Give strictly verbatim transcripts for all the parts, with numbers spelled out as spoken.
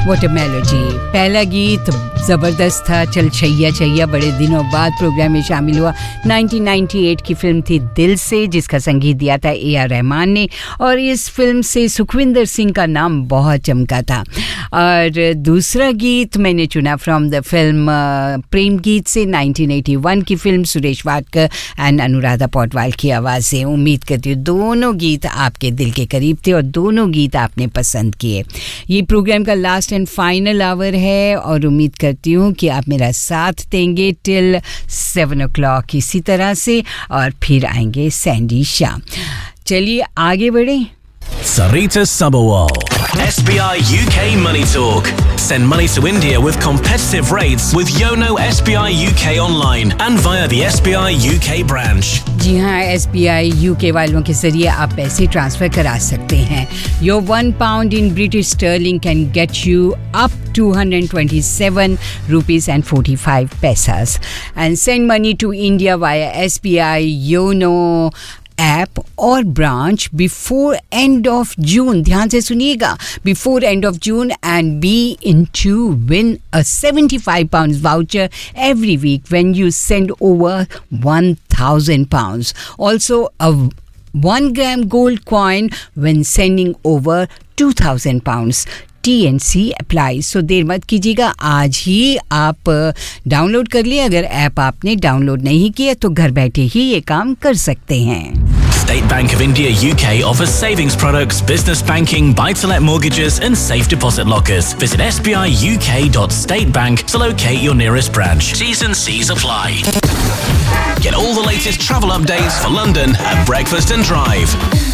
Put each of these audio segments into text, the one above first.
What a melody. पहला गीत ज़बरदस्त था, चल छैया छैया, बड़े दिनों बाद प्रोग्राम में शामिल हुआ। नाइनटीन नाइंटी एट की फिल्म थी दिल से, जिसका संगीत दिया था ए आर रहमान ने, और इस फिल्म से सुखविंदर सिंह का नाम बहुत चमका था। और दूसरा गीत मैंने चुना फ्रॉम द फिल्म प्रेम गीत से, नाइनटीन एटी वन की फिल्म, सुरेश वाडकर एंड अनुराधा पौडवाल की आवाज़ से। उम्मीद करती हूँ दोनों गीत आपके दिल के करीब थे और दोनों गीत आपने पसंद किए। ये प्रोग्राम का लास्ट एंड फाइनल आवर है और उम्मीद करती हूँ कि आप मेरा साथ देंगे टिल सेवन ओ क्लॉक इसी तरह से, और फिर आएंगे सैंडी शाह। चलिए आगे बढ़ें। Sarita Sabharwal, S B I U K Money Talk. Send money to India with competitive rates with Yono S B I U K online and via the S B I U K branch. जी हाँ, S B I you के वालों के जरिए आप पैसे transfer करा सकते हैं। Your one pound in British Stirling can get you up two hundred twenty seven rupees and forty five पैसास and send money to India via S B I YONO app और branch before end of June. ध्यान से सुनिएगा, before end of June, and be in to win a seventy five pound voucher every week when you send over one thousand pounds. Also a one gram gold coin when sending over two thousand pounds. T N C apply. सो देर मत कीजिएगा, आज ही आप download कर लिए। अगर app आपने download नहीं किया तो घर बैठे ही ये काम कर सकते हैं। State Bank of India U K offers savings products, business banking, buy-to-let mortgages and safe deposit lockers. Visit s b i u k dot state bank to locate your nearest branch. T's and C's apply. Get all the latest travel updates for London at Breakfast and Drive.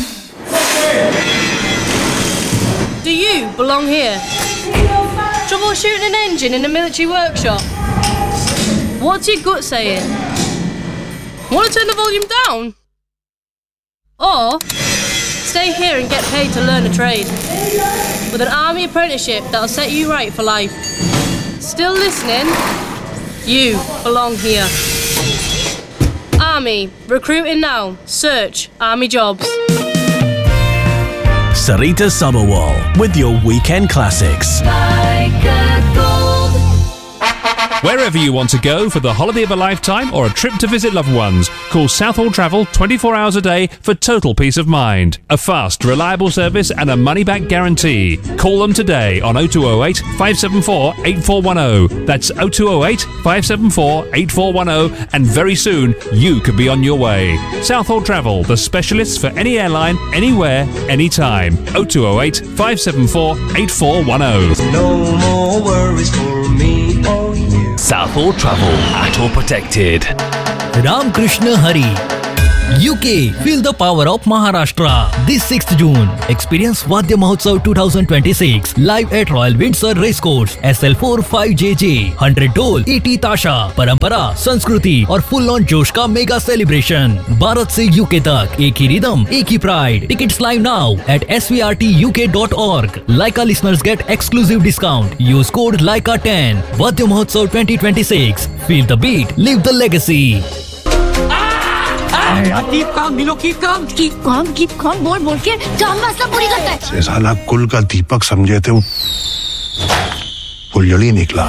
Do you belong here? Troubleshooting an engine in a military workshop? What's your gut saying? Want to turn the volume down? Or stay here and get paid to learn a trade with an army apprenticeship that'll set you right for life. Still listening? You belong here. Army, recruiting now. Search Army Jobs. Sarita Sabharwal with your weekend classics. Like a gold. Wherever you want to go for the holiday of a lifetime or a trip to visit loved ones, call Southall Travel twenty-four hours a day for total peace of mind. A fast, reliable service and a money-back guarantee. Call them today on oh two oh eight, five seven four, eight four one oh. That's oh two oh eight, five seven four, eight four one oh, and very soon you could be on your way. Southall Travel, the specialists for any airline, anywhere, anytime. oh two oh eight, five seven four, eight four one oh. No more worries for me or you. Southall Travel, at or protected. Ram Krishna Hari. U K, feel the power of Maharashtra. This sixth June, experience Vadya Mahotsav twenty twenty-six live at Royal Windsor Racecourse, S L four five J J. one hundred ढोल, eighty ताशा, परंपरा, संस्कृति और full on जोश का mega celebration. Bharat से UK तक एक ही रिदम, एक ही pride. Tickets live now at s v r t u k dot org. Laika listeners get exclusive discount. Use code Laika ten. Vadya Mahotsav twenty twenty-six. Feel the beat, live the legacy. Keep calm, Milo, keep calm. Keep calm, keep calm. बोल बोल के काम मसला पूरी करता है। ये साला कुल का दीपक समझे थे, वो फुलझड़ी निकला।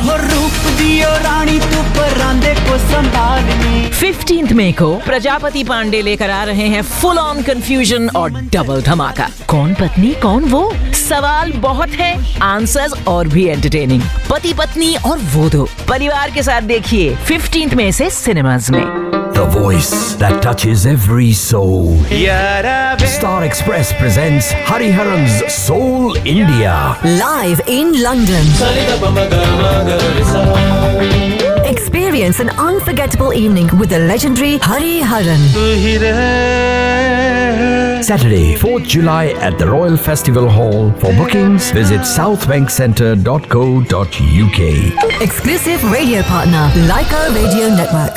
फिफ्टींथ मई को प्रजापति पांडे लेकर आ रहे हैं फुल ऑन कंफ्यूजन और डबल धमाका। कौन पत्नी कौन वो? सवाल बहुत है, आंसर्स और भी एंटरटेनिंग। पति पत्नी और वो दो परिवार के साथ देखिए फिफ्टींथ मई से सिनेमाज में। The voice that touches every soul. Star Express presents Hariharan's Soul India. Live in London. Experience an unforgettable evening with the legendary Hariharan. Saturday, fourth July at the Royal Festival Hall. For bookings, visit south bank centre dot co dot u k. Exclusive radio partner, Laika Radio Network.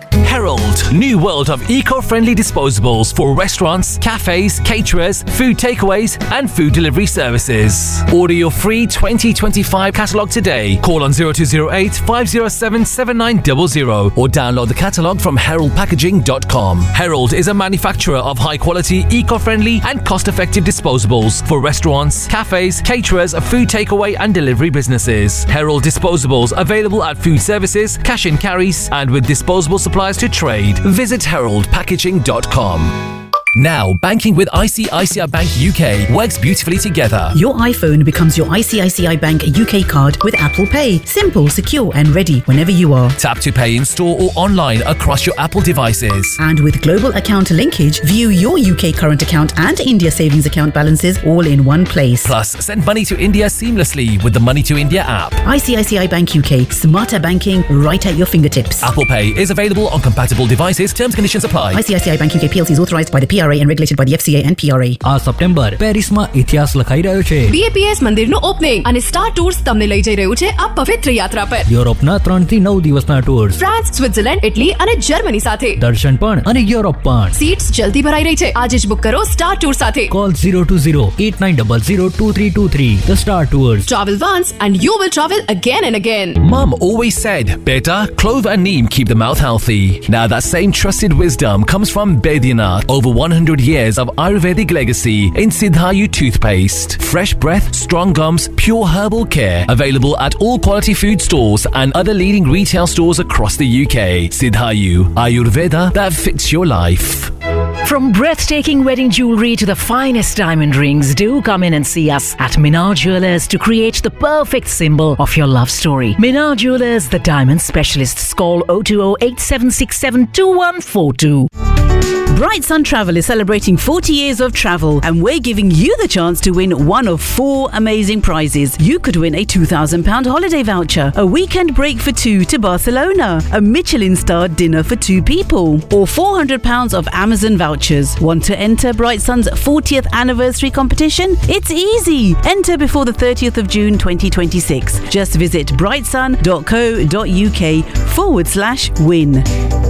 Herald, new world of eco-friendly disposables for restaurants, cafes, caterers, food takeaways and food delivery services. Order your free twenty twenty-five catalogue today. Call on zero two zero eight, five zero seven, seven nine zero zero or download the catalogue from herald packaging dot com. Herald is a manufacturer of high-quality, eco-friendly and cost-effective disposables for restaurants, cafes, caterers, food takeaway and delivery businesses. Herald disposables available at food services, cash and carries and with disposable supplies to trade. Visit herald packaging dot com. Now, banking with I C I C I Bank U K works beautifully together. Your iPhone becomes your I C I C I Bank U K card with Apple Pay. Simple, secure and ready whenever you are. Tap to pay in store or online across your Apple devices. And with global account linkage, view your U K current account and India savings account balances all in one place. Plus, send money to India seamlessly with the Money to India app. I C I C I Bank U K. Smarter banking right at your fingertips. Apple Pay is available on compatible devices. Terms and conditions apply. I C I C I Bank U K P L C is authorized by the P R A and regulated by the F C A and P R A. આ September પેરિસમાં ઇતિહાસ લખાઈ રહ્યો છે. B A P S મંદિરનું opening અને star tours તમને લઈ જઈ રહ્યું છે આ પવિત્ર યાત્રા પર. યુરોપના ત્રણ થી નવ દિવસના ટૂર્સ. ફ્રાન્સ, સ્વિટ્ઝરલેન્ડ, ઇટલી અને જર્મની સાથે. દર્શન પણ અને યુરોપ પણ. સીટ્સ જલ્દી ભરાઈ રહી છે. આજે જ બુક કરો સ્ટાર ટૂર સાથે. Call zero two zero eight nine zero zero two three two three. The Star Tours. Travel once and you will travel again and again. Mum always said, beta, clove and neem keep the mouth healthy. Now that same trusted wisdom comes from Baidyanath. Over one hundred years of Ayurvedic legacy in Siddhayu toothpaste. Fresh breath, strong gums, pure herbal care. Available at all quality food stores and other leading retail stores across the U K. Siddhayu, Ayurveda that fits your life. From breathtaking wedding jewelry to the finest diamond rings, do come in and see us at Minar Jewelers to create the perfect symbol of your love story. Minar Jewelers, the diamond specialists. Call zero two zero eight seven six seven two one four two. Bright Sun Travel is celebrating forty years of travel and we're giving you the chance to win one of four amazing prizes. You could win a two thousand pounds holiday voucher, a weekend break for two to Barcelona, a Michelin-starred dinner for two people, or four hundred pounds of Amazon vouchers. Want to enter Bright Sun's fortieth anniversary competition? It's easy. Enter before the thirtieth of June twenty twenty-six. Just visit brightsun dot co dot uk forward slash win.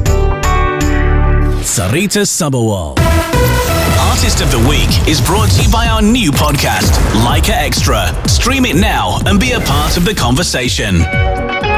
Sarita Sabawal. Artist of the Week is brought to you by our new podcast, Leica Extra. Stream it now and be a part of the conversation.